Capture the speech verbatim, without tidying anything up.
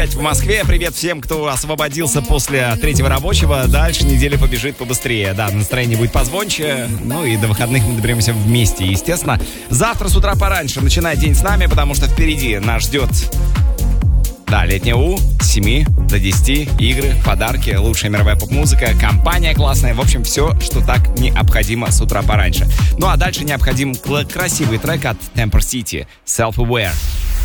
пять в Москве. Привет всем, кто освободился после третьего рабочего. Дальше неделя побежит побыстрее. Да, настроение будет позвонче. Ну и до выходных мы доберемся вместе, естественно. Завтра с утра пораньше начинай день с нами, потому что впереди нас ждет... Да, летняя У, с семи до десяти, игры, подарки, лучшая мировая поп-музыка, компания классная. В общем, все, что так необходимо с утра пораньше. Ну а дальше необходим красивый трек от Temper City, Self-Aware.